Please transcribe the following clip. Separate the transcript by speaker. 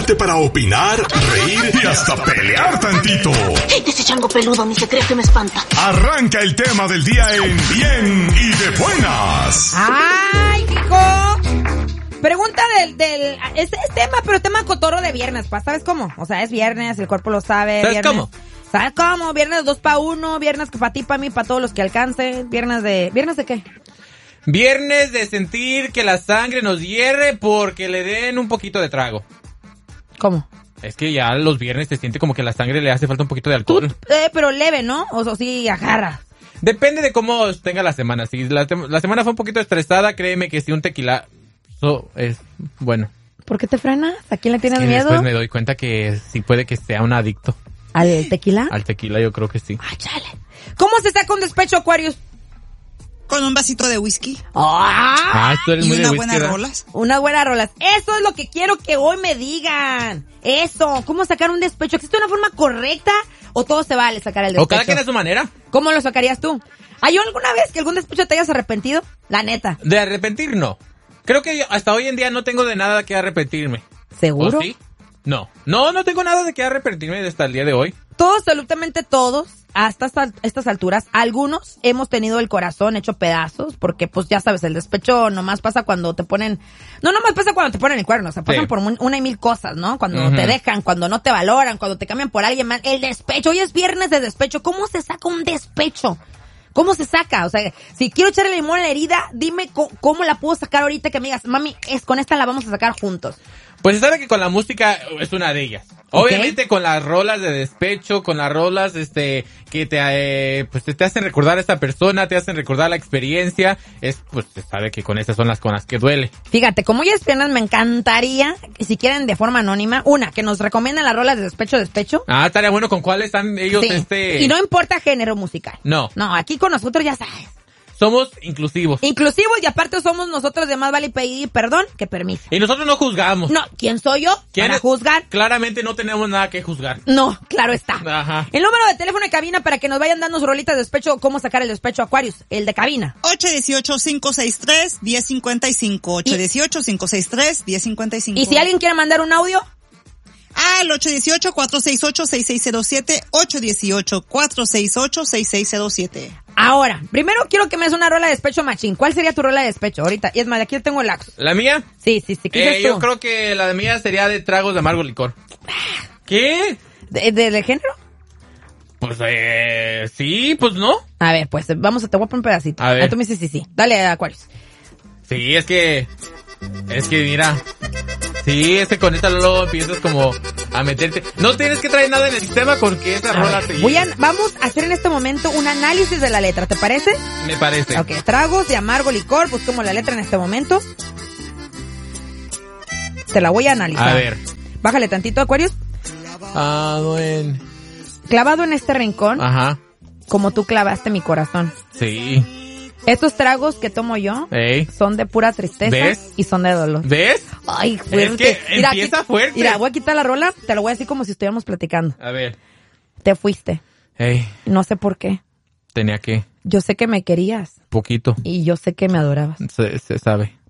Speaker 1: Prepárate para opinar, reír y hasta pelear tantito.
Speaker 2: Ese chango peludo ni se cree que me espanta.
Speaker 1: Arranca el tema del día en Bien y de Buenas.
Speaker 3: ¡Ay, hijo! Pregunta es tema, pero tema cotorro de viernes, ¿sabes cómo? O sea, es viernes, el cuerpo lo sabe.
Speaker 4: ¿Sabes
Speaker 3: viernes,
Speaker 4: cómo?
Speaker 3: ¿Sabes cómo? Viernes 2 para 1, viernes que para ti, para mí, para todos los que alcancen. ¿Viernes de qué?
Speaker 4: Viernes de sentir que la sangre nos hierre porque le den un poquito de trago.
Speaker 3: ¿Cómo?
Speaker 4: Es que ya los viernes se siente como que la sangre le hace falta un poquito de alcohol.
Speaker 3: Pero leve, ¿no? O sí, agarra.
Speaker 4: Depende de cómo tenga la semana. Si la semana fue un poquito estresada, créeme que si un tequila es bueno.
Speaker 3: ¿Por qué te frenas? ¿A quién le tienes
Speaker 4: Y
Speaker 3: miedo?
Speaker 4: después me doy cuenta que sí puede que sea un adicto.
Speaker 3: ¿Al tequila?
Speaker 4: Al tequila yo creo que sí.
Speaker 3: Ay, chale. ¿Cómo se saca un despecho, Aquarius?
Speaker 5: Con un vasito de whisky.
Speaker 4: Tú eres
Speaker 5: Y
Speaker 4: muy de
Speaker 5: unas
Speaker 4: whisky,
Speaker 5: buenas
Speaker 4: ¿verdad?
Speaker 5: rolas.
Speaker 3: Unas buenas rolas. Eso es lo que quiero que hoy me digan. Eso. ¿Cómo sacar un despecho? ¿Existe una forma correcta o todo se vale sacar el despecho?
Speaker 4: O cada quien a su manera.
Speaker 3: ¿Cómo lo sacarías tú? ¿Hay alguna vez que algún despecho te hayas arrepentido? La neta.
Speaker 4: De arrepentir, no. Creo que hasta hoy en día no tengo de nada que arrepentirme.
Speaker 3: ¿Seguro?
Speaker 4: ¿O sí? No, no tengo nada de que arrepentirme hasta el día de hoy.
Speaker 3: Todos, absolutamente todos, hasta estas alturas, algunos hemos tenido el corazón hecho pedazos, porque pues ya sabes, el despecho nomás pasa cuando te ponen, no nomás pasa cuando te ponen el cuerno, o sea, pasan por una y mil cosas, ¿no? Cuando te dejan, cuando no te valoran, cuando te cambian por alguien más, el despecho, hoy es viernes de despecho, ¿cómo se saca un despecho? ¿Cómo se saca? O sea, si quiero echarle limón a la herida, dime cómo la puedo sacar ahorita que me digas, mami, con esta la vamos a sacar juntos.
Speaker 4: Pues se sabe que con la música es una de ellas.
Speaker 3: Okay.
Speaker 4: Obviamente con las rolas de despecho, con las rolas que te hacen recordar a esta persona, te hacen recordar la experiencia, pues se sabe que con esas son las con las que duele.
Speaker 3: Fíjate, como hoy es viernes, me encantaría, si quieren de forma anónima, que nos recomienden las rolas de despecho.
Speaker 4: Estaría bueno con cuáles están ellos
Speaker 3: Sí. Y no importa género musical.
Speaker 4: No,
Speaker 3: aquí con nosotros ya sabes.
Speaker 4: somos inclusivos.
Speaker 3: Inclusivos y aparte somos nosotros de más vale pedir perdón que permiso.
Speaker 4: Y nosotros no juzgamos.
Speaker 3: No, ¿quién soy yo para juzgar?
Speaker 4: Claramente no tenemos nada que juzgar.
Speaker 3: No, claro está.
Speaker 4: Ajá.
Speaker 3: El número de teléfono de cabina para que nos vayan dando sus rolitas de despecho, cómo sacar el despecho Aquarius, el de cabina.
Speaker 5: 818-563-1055. 818-563-1055.
Speaker 3: Y si alguien quiere mandar un audio,
Speaker 5: al 818-468-6607, 818-468-6607.
Speaker 3: ahora, primero quiero que me des una rola de despecho machín. ¿Cuál sería tu rola de despecho ahorita? Y es más, aquí tengo el laxo.
Speaker 4: ¿La mía?
Speaker 3: Sí. ¿Qué dices tú?
Speaker 4: Yo creo que la mía sería de tragos de amargo licor. ¿Qué?
Speaker 3: ¿De género?
Speaker 4: Pues, sí, pues no.
Speaker 3: A ver, pues, te voy a poner un pedacito.
Speaker 4: A ver.
Speaker 3: Tú me dices sí. Dale, Aquarius.
Speaker 4: Sí, es que mira. Sí, es que con esta luego empiezas como a meterte. No tienes que traer nada en el sistema porque esa rola te
Speaker 3: vamos a hacer en este momento un análisis de la letra, ¿te parece?
Speaker 4: Me parece.
Speaker 3: Ok, tragos de amargo licor, busquemos la letra en este momento. Te la voy a analizar.
Speaker 4: A ver.
Speaker 3: Bájale tantito, Aquarius. Clavado en este rincón,
Speaker 4: Ajá.
Speaker 3: como tú clavaste mi corazón.
Speaker 4: Sí.
Speaker 3: Estos tragos que tomo yo son de pura tristeza.
Speaker 4: ¿Ves?
Speaker 3: Y son de dolor.
Speaker 4: ¿Ves?
Speaker 3: Ay, fuerte.
Speaker 4: Es que empieza fuerte.
Speaker 3: Mira, voy a quitar la rola, te lo voy a decir como si estuviéramos platicando.
Speaker 4: A ver.
Speaker 3: Te fuiste.
Speaker 4: Ey,
Speaker 3: No sé por qué.
Speaker 4: tenía que
Speaker 3: Yo sé que me querías
Speaker 4: poquito.
Speaker 3: y yo sé que me adorabas.
Speaker 4: Se sabe.